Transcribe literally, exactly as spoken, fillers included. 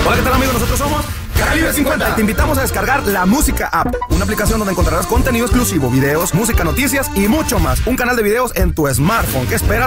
Hola, ¿qué tal, amigos? Nosotros somos Calibre cincuenta. Te invitamos a descargar la Música App, una aplicación donde encontrarás contenido exclusivo, videos, música, noticias y mucho más. Un canal de videos en tu smartphone. ¿Qué esperas?